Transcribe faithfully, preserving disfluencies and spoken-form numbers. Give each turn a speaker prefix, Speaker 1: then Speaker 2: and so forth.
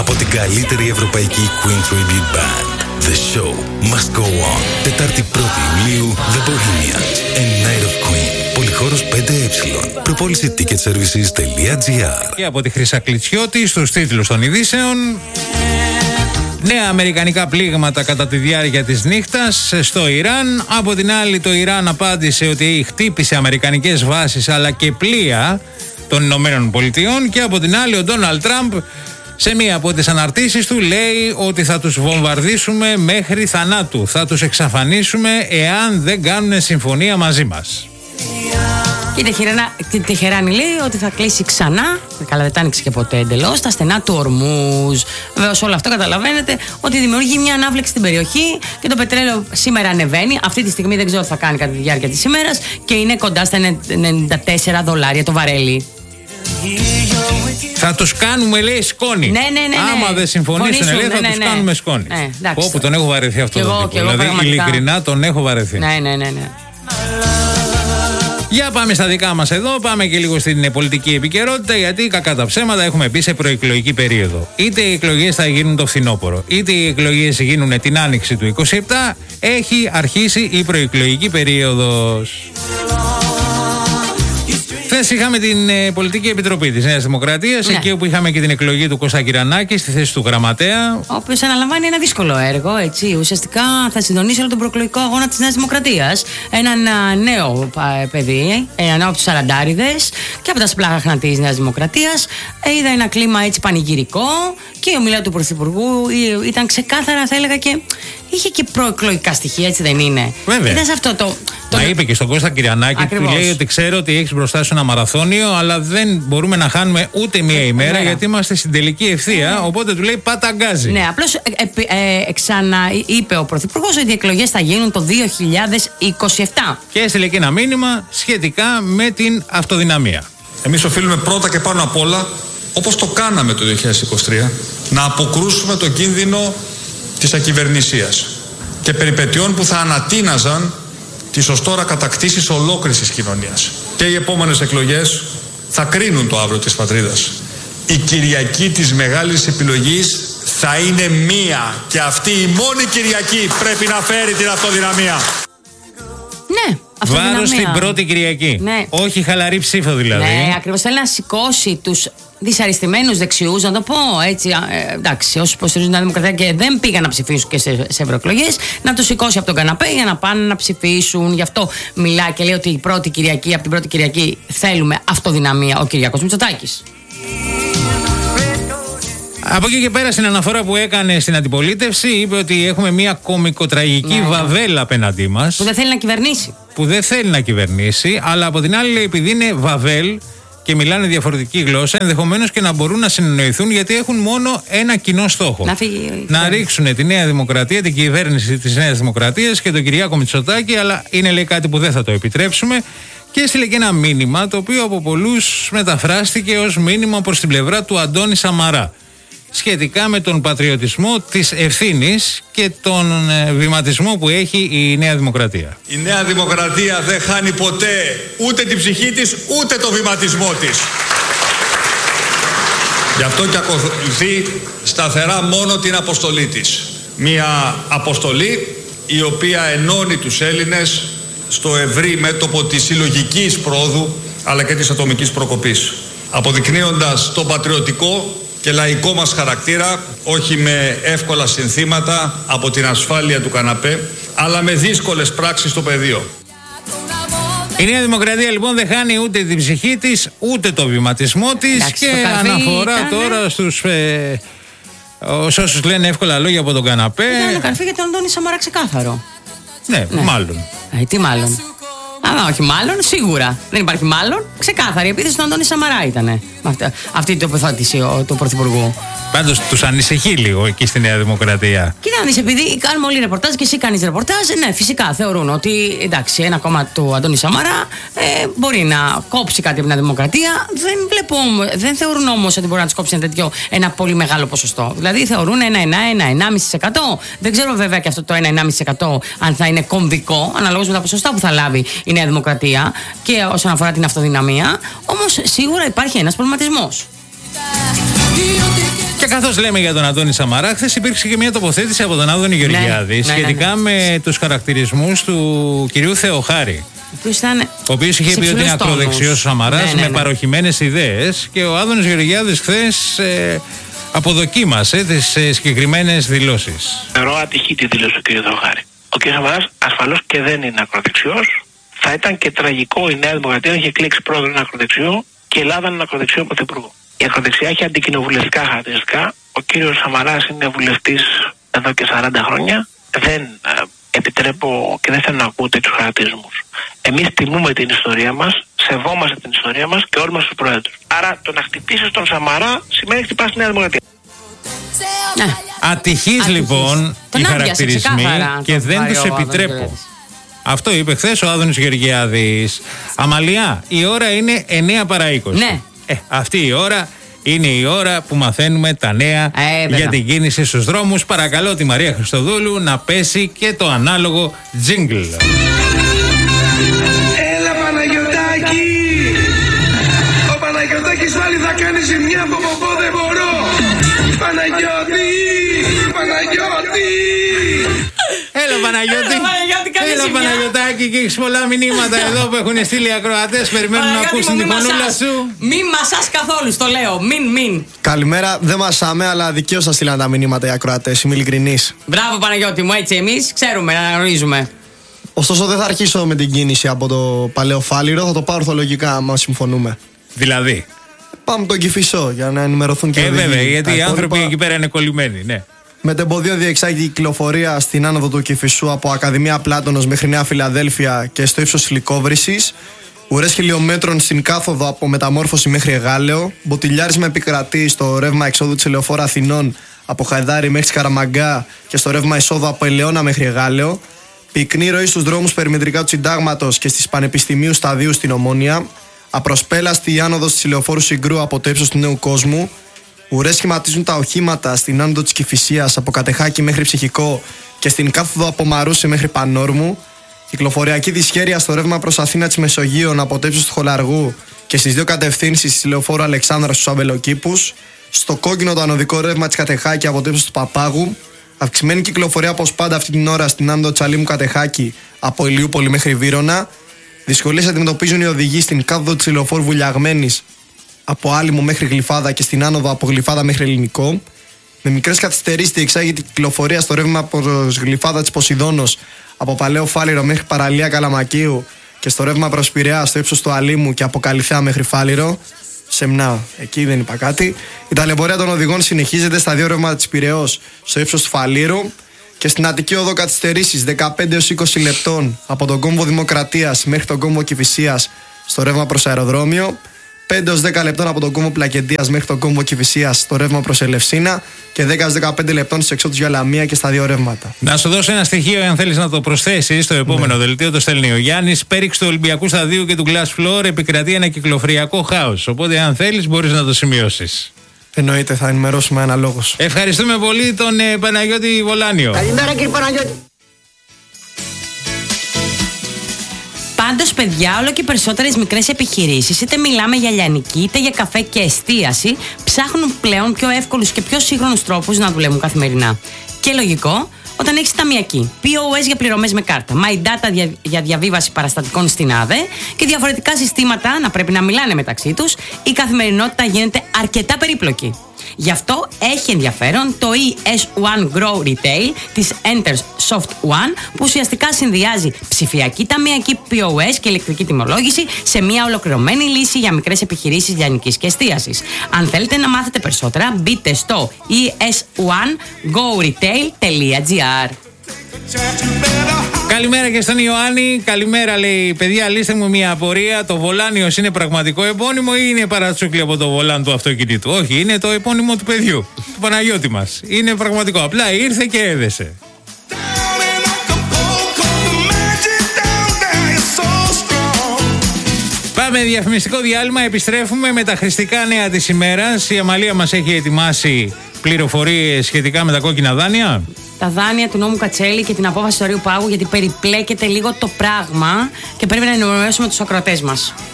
Speaker 1: Από την καλύτερη ευρωπαϊκή Queen Tribute Band. The show must go on. Τετάρτη πρώτη Ιουλίου, The Bohemians, A Night of Queen. Πολυχώρος πέντε ε. Προπόληση τίκετ σέρβισες τελεία τζι άρ.
Speaker 2: Και από τη Χρυσακλητσιώτη στους τίτλους των ειδήσεων. Νέα αμερικανικά πλήγματα κατά τη διάρκεια της νύχτας στο Ιράν. Από την άλλη, το Ιράν απάντησε ότι χτύπησε αμερικανικές βάσεις αλλά και πλοία των Ηνωμένων Πολιτειών. Και από την άλλη, ο Ντόναλντ Τραμπ σε μία από τις αναρτήσεις του λέει ότι θα τους βομβαρδίσουμε μέχρι θανάτου. Θα τους εξαφανίσουμε εάν δεν κάνουν συμφωνία μαζί μας.
Speaker 3: Και η Τεχεράνη λέει ότι θα κλείσει ξανά, καλά δεν τα άνοιξε και ποτέ εντελώς, τα στενά του Ορμούζ. Βεβαίως όλο αυτό καταλαβαίνετε ότι δημιουργεί μια ανάφλεξη στην περιοχή και το πετρέλαιο σήμερα ανεβαίνει. Αυτή τη στιγμή δεν ξέρω τι θα κάνει κατά τη διάρκεια της ημέρας και είναι κοντά στα ενενήντα τέσσερα δολάρια το βαρέλι.
Speaker 2: Θα τους κάνουμε, λέει, σκόνη.
Speaker 3: Ναι, ναι, ναι, ναι.
Speaker 2: Άμα δεν συμφωνήσουν, λέει, θα ναι, τους ναι, κάνουμε
Speaker 3: ναι.
Speaker 2: σκόνη.
Speaker 3: Ναι,
Speaker 2: Όπου τον έχω βαρεθεί αυτό το τύπο. Δηλαδή, ειλικρινά τον έχω βαρεθεί.
Speaker 3: Ναι, ναι, ναι, ναι.
Speaker 2: Για πάμε στα δικά μας εδώ, πάμε και λίγο στην πολιτική επικαιρότητα, γιατί κακά τα ψέματα έχουμε πει σε προεκλογική περίοδο. Είτε οι εκλογές θα γίνουν το φθινόπωρο, είτε οι εκλογές γίνουν την άνοιξη του είκοσι επτά, έχει αρχίσει η προεκλογική περίοδος. Χθες είχαμε την ε, Πολιτική Επιτροπή της Νέας Δημοκρατίας, ναι. Εκεί όπου είχαμε και την εκλογή του Κώστα Κυρανάκη στη θέση του γραμματέα. Ο
Speaker 3: οποίος αναλαμβάνει ένα δύσκολο έργο, έτσι. Ουσιαστικά θα συντονίσει όλο τον προεκλογικό αγώνα της Νέας Δημοκρατίας. Έναν α, νέο α, παιδί, έναν νέο από τους σαραντάριδες και από τα σπλάχνα της Νέας Δημοκρατίας. Ε, είδα ένα κλίμα έτσι πανηγυρικό και η ομιλία του Πρωθυπουργού ήταν ξεκάθαρα, θα έλεγα, και είχε και προεκλογικά στοιχεία, έτσι δεν είναι?
Speaker 2: Βέβαια.
Speaker 3: Ήταν σε αυτό το. το...
Speaker 2: Μα είπε και στον Κώστα Κυρανάκη, του λέει ότι ξέρω ότι έχεις μπροστά σου ένα μαραθώνιο, αλλά δεν μπορούμε να χάνουμε ούτε μία ημέρα, ε, γιατί είμαστε στην τελική ευθεία. Ε. Οπότε του λέει πάτα γκάζι.
Speaker 3: Ναι, απλώς ε, ε, ε, ξαναείπε ο Πρωθυπουργός ότι οι εκλογές θα γίνουν το δύο χιλιάδες είκοσι επτά.
Speaker 2: Και έστειλε και ένα μήνυμα σχετικά με την αυτοδυναμία.
Speaker 4: Εμείς οφείλουμε πρώτα και πάνω απ' όλα, όπως το κάναμε το δύο χιλιάδες είκοσι τρία, να αποκρούσουμε τον κίνδυνο της ακυβερνησίας και περιπετειών που θα ανατείναζαν τις ως τώρα κατακτήσεις ολόκληρης της κοινωνίας. Και οι επόμενες εκλογές θα κρίνουν το αύριο της πατρίδας. Η Κυριακή της μεγάλης επιλογής θα είναι μία και αυτή η μόνη Κυριακή πρέπει να φέρει την αυτοδυναμία.
Speaker 3: Ναι.
Speaker 2: Βάρος στην πρώτη Κυριακή.
Speaker 3: Ναι.
Speaker 2: Όχι χαλαρή ψήφο δηλαδή.
Speaker 3: Ναι, ακριβώς. Θέλει να σηκώσει τους δυσαρεστημένους δεξιούς, να το πω έτσι. Ε, εντάξει, όσους υποστηρίζουν την Δημοκρατία και δεν πήγαν να ψηφίσουν και σε, σε ευρωεκλογές, να τους σηκώσει από τον καναπέ για να πάνε να ψηφίσουν. Γι' αυτό μιλάει και λέει ότι η πρώτη Κυριακή, από την πρώτη Κυριακή θέλουμε αυτοδυναμία, ο Κυριάκος Μητσοτάκης.
Speaker 2: Από εκεί και πέρα, στην αναφορά που έκανε στην αντιπολίτευση, είπε ότι έχουμε μια κωμικοτραγική ναι, βαβέλ απέναντί μας.
Speaker 3: Που δεν θέλει να κυβερνήσει.
Speaker 2: Που δεν θέλει να κυβερνήσει, αλλά από την άλλη, επειδή είναι βαβέλ και μιλάνε διαφορετική γλώσσα, ενδεχομένως και να μπορούν να συνεννοηθούν, γιατί έχουν μόνο ένα κοινό στόχο.
Speaker 3: Να, φύγει,
Speaker 2: να ρίξουν τη Νέα Δημοκρατία, την κυβέρνηση της Νέας Δημοκρατίας και τον Κυριάκο Μητσοτάκη, αλλά είναι, λέει, κάτι που δεν θα το επιτρέψουμε. Και έστειλε και ένα μήνυμα, το οποίο από πολλούς μεταφράστηκε ως μήνυμα προς την πλευρά του Αντώνη Σαμαρά, σχετικά με τον πατριωτισμό της ευθύνης και τον βηματισμό που έχει η Νέα Δημοκρατία.
Speaker 4: Η Νέα Δημοκρατία δεν χάνει ποτέ ούτε την ψυχή της, ούτε το βηματισμό της. Γι' αυτό και ακολουθεί σταθερά μόνο την αποστολή της. Μια αποστολή η οποία ενώνει τους Έλληνες στο ευρύ μέτωπο της συλλογικής πρόοδου αλλά και της ατομικής προκοπής, αποδεικνύοντας το πατριωτικό και λαϊκό μας χαρακτήρα, όχι με εύκολα συνθήματα από την ασφάλεια του καναπέ, αλλά με δύσκολες πράξεις στο πεδίο.
Speaker 2: Η Νέα Δημοκρατία λοιπόν δεν χάνει ούτε την ψυχή της, ούτε το βηματισμό της. Εντάξει, και αναφορά ήταν... τώρα στους ε, όσους λένε εύκολα λόγια από τον καναπέ.
Speaker 3: Ήταν το καρφί για τον Αντώνη Σαμαρά ξεκάθαρο.
Speaker 2: Ναι, ναι. μάλλον.
Speaker 3: Ε, τι μάλλον. Α, όχι, μάλλον, σίγουρα. Δεν υπάρχει μάλλον. Ξεκάθαρη. Επίθεση του Αντώνη Σαμαρά ήταν αυτή, αυτή η τοποθέτηση του Πρωθυπουργού.
Speaker 2: Πάντως τους ανησυχεί λίγο εκεί στη Νέα Δημοκρατία.
Speaker 3: Κοίτα να δεις, επειδή κάνουμε όλοι ρεπορτάζ και εσύ κάνεις ρεπορτάζ, ναι, φυσικά θεωρούν ότι εντάξει, ένα κόμμα του Αντώνη Σαμαρά ε, μπορεί να κόψει κάτι από την Δημοκρατία. Δεν, βλέπω, δεν θεωρούν όμως ότι μπορεί να τους κόψει ένα τέτοιο ένα πολύ μεγάλο ποσοστό. Δηλαδή θεωρούν ένα ένα με ένα ενάμιση τοις εκατό. Δεν ξέρω βέβαια και αυτό το ένα ενάμιση τοις εκατό αν θα είναι κομβικό, αναλόγως με τα ποσοστά που θα λάβει η Νέα Δημοκρατία και όσον αφορά την αυτοδυναμία. Όμως σίγουρα υπάρχει ένας προβληματισμός.
Speaker 2: Και καθώς λέμε για τον Αντώνη Σαμαρά, χθες υπήρξε και μια τοποθέτηση από τον Άδωνη Γεωργιάδη
Speaker 3: ναι,
Speaker 2: σχετικά
Speaker 3: ναι, ναι, ναι.
Speaker 2: με τους χαρακτηρισμούς του κυρίου Θεοχάρη.
Speaker 3: Ήταν...
Speaker 2: Ο οποίος είχε πει ότι είναι ακροδεξιός ο Σαμαράς, ναι, ναι, ναι. με παροχημένες ιδέες, και ο Άδωνης Γεωργιάδης χθες ε, αποδοκίμασε τις ε, συγκεκριμένες δηλώσεις.
Speaker 5: Θεωρώ ατυχή τη δήλωση του κ. Θεοχάρη. Ο κ. Σαμαράς ασφαλώς και δεν είναι ακροδεξιός. Θα ήταν και τραγικό η Νέα Δημοκρατία να είχε κλείξει πρόεδρο ένα ακροδεξιό και η Ελλάδα έναν ακροδεξιό πρωθυπουργό. Η ακροδεξιά έχει αντικοινοβουλευτικά χαρακτηριστικά. Ο κύριος Σαμαράς είναι βουλευτής εδώ και σαράντα χρόνια. Δεν ε, επιτρέπω και δεν θέλω να ακούω τέτοιους χαρακτηρισμούς. Εμείς τιμούμε την ιστορία μας, σεβόμαστε την ιστορία μας και όλοι μας τους προέδρους. Άρα το να χτυπήσεις τον Σαμαρά σημαίνει χτυπάς τη Νέα Δημοκρατία.
Speaker 2: Ναι. Ατυχής λοιπόν οι χαρακτηρισμοί και δεν τους επιτρέπω. Αυτό είπε χθες ο Άδωνης Γεωργιάδης. Αμαλία, η ώρα είναι εννιά παρά είκοσι.
Speaker 3: Ναι.
Speaker 2: Ε, αυτή η ώρα είναι η ώρα που μαθαίνουμε τα νέα
Speaker 3: ε,
Speaker 2: για την κίνηση στους δρόμους. Παρακαλώ τη Μαρία Χριστοδούλου να πέσει και το ανάλογο τζίγκλ.
Speaker 6: Έλα Παναγιωτάκη! Ο Παναγιωτάκης πάλι θα κάνει ζημιά από ποπό, δεν μπορώ! Παναγιώτη! Παναγιώτη!
Speaker 2: Έλα Παναγιώτη! Έλα Παναγιωτάκη, και έχεις πολλά μηνύματα εδώ που έχουν στείλει οι ακροατές. Περιμένουν να ακούσουν τη φωνούλα σου.
Speaker 3: Μην μασάς καθόλου, στο λέω. Μην, μην.
Speaker 7: Καλημέρα, δεν μασάμε, αλλά δικαίως θα στείλαν τα μηνύματα οι ακροατές. Είμαι ειλικρινής.
Speaker 3: Μπράβο Παναγιώτη μου, έτσι εμείς ξέρουμε, να γνωρίζουμε.
Speaker 7: Ωστόσο, δεν θα αρχίσω με την κίνηση από το Παλαιό Φάληρο, θα το πάρω ορθολογικά, άμα συμφωνούμε.
Speaker 2: Δηλαδή.
Speaker 7: Πάμε τον Κηφισό για να ενημερωθούν και οι
Speaker 2: Ε,
Speaker 7: οδηγοί.
Speaker 2: βέβαια, γιατί οι
Speaker 7: υπόλοιπα...
Speaker 2: άνθρωποι εκεί πέρα είναι κολλημένοι, ναι.
Speaker 7: Μετεμποδίο διεξάγει κυκλοφορία στην άνοδο του Κηφισού από Ακαδημία Πλάτωνος μέχρι Νέα Φιλαδέλφια και στο ύψος Λυκόβρησης. Ουρές χιλιόμετρων στην κάθοδο από Μεταμόρφωση μέχρι Εγάλεο. Μποτιλιάρισμα επικρατεί στο ρεύμα εξόδου της Ελεοφόρου Αθηνών από Χαϊδάρη μέχρι Καραμαγκά και στο ρεύμα εισόδου από Ελαιώνα μέχρι Εγάλεο. Πυκνή ροή στους δρόμους περιμετρικά του Συντάγματος και στις Πανεπιστημίου Σταδίου στην Ομόνια. Απροσπέλαστη η άνοδος της Ηλεοφόρου Συγκρού από το ύψος του Νέου Κόσμου. Ουρές σχηματίζουν τα οχήματα στην άνοδο της Κηφισίας από Κατεχάκη μέχρι Ψυχικό και στην κάθοδο από Μαρούσι μέχρι Πανόρμου. Κυκλοφοριακή δυσχέρεια στο ρεύμα προς Αθήνα της Μεσογείων από το ύψος του Χολαργού και στις δύο κατευθύνσεις της Λεωφόρου Αλεξάνδρας στους Αμπελοκήπους. Στο κόκκινο το ανωδικό ρεύμα της Κατεχάκη από το ύψος του Παπάγου. Αυξημένη κυκλοφορία όπως πάντα αυτή την ώρα στην άνοδο Τσαλίμου Κατεχάκη από Ηλιούπολη μέχρι Βύρωνα. Δυσκολίες αντιμετωπίζουν οι οδηγοί στην κάθοδο της Ηλεοφόρου Βουλιαγμένης από Άλυμο μέχρι Γλυφάδα και στην άνοδο από Γλυφάδα μέχρι Ελληνικό. Με μικρές καθυστερήσεις διεξάγει την κυκλοφορία στο ρεύμα από Γλυφάδα της Ποσειδώνος από Παλαιό Φάληρο μέχρι Παραλία Καλαμακίου και στο ρεύμα προς Πειραιά στο ύψος του Αλήμου και από Καλυθέα μέχρι Φάληρο. Σεμνά, εκεί δεν είπα κάτι. Η ταλαιπωρία των οδηγών συνεχίζεται στα δύο ρεύματα της Πειραιώς στο ύψος του Φαλήρου και στην Αττική Οδό καθυστερήσεις δεκαπέντε έως είκοσι λεπτών από τον κόμβο Δημοκρατίας μέχρι τον κόμβο Κηφισίας στο ρεύμα προς αεροδρόμιο. πέντε έως δέκα λεπτών από τον κόμβο Πλακεντίας μέχρι τον κόμβο Κηφισίας στο ρεύμα προς Ελευσίνα και δέκα έως δεκαπέντε λεπτών στις εξόδους για Λαμία και στα δύο ρεύματα.
Speaker 2: Να σου δώσω ένα στοιχείο, αν θέλεις να το προσθέσεις στο επόμενο ναι. δελτίο. Το στέλνει ο Γιάννης. Πέριξ του Ολυμπιακού Σταδίου και του Glass Floor επικρατεί ένα κυκλοφοριακό χάος. Οπότε, αν θέλεις, μπορείς να το σημειώσεις.
Speaker 7: Εννοείται, θα ενημερώσουμε αναλόγως.
Speaker 2: Ευχαριστούμε πολύ τον ε, Παναγιώτη Βολάνιο.
Speaker 8: Καλημέρα κύριε Παναγιώτη.
Speaker 3: Πάντως, παιδιά, όλο και περισσότερες μικρές επιχειρήσεις, είτε μιλάμε για λιανική, είτε για καφέ και εστίαση, ψάχνουν πλέον πιο εύκολους και πιο σύγχρονους τρόπους να δουλεύουν καθημερινά. Και λογικό, όταν έχεις ταμιακή, πι ο ες για πληρωμές με κάρτα, My Data για διαβίβαση παραστατικών στην ΑΔΕ και διαφορετικά συστήματα να πρέπει να μιλάνε μεταξύ τους, η καθημερινότητα γίνεται αρκετά περίπλοκη. Γι' αυτό έχει ενδιαφέρον το ι ες ένα Grow Retail της Enters Soft One, που ουσιαστικά συνδυάζει ψηφιακή ταμιακή πι ο ες και ηλεκτρική τιμολόγηση σε μια ολοκληρωμένη λύση για μικρές επιχειρήσεις λιανικής και εστίασης. Αν θέλετε να μάθετε περισσότερα, μπείτε στο ι ες ένα go retail τελεία τζι άρ.
Speaker 2: Καλημέρα και στον Ιωάννη. Καλημέρα, λέει. Παιδιά, λύστε μου μια απορία. Το Βολάνιος είναι πραγματικό επώνυμο ή είναι παρατσούκλι από το βολάν του αυτοκινήτου? Όχι, είναι το επώνυμο του παιδιού, του Παναγιώτη μας. Είναι πραγματικό. Απλά ήρθε και έδεσε. Πάμε διαφημιστικό διάλειμμα. Επιστρέφουμε με τα χρηστικά νέα της ημέρας. Η Αμαλία μας έχει ετοιμάσει πληροφορίες σχετικά με τα κόκκινα δάνεια.
Speaker 3: Τα δάνεια του νόμου Κατσέλη και την απόφαση του Ορείου Πάγου, γιατί περιπλέκεται λίγο το πράγμα και πρέπει να ενημερώσουμε τους ακροατές μας.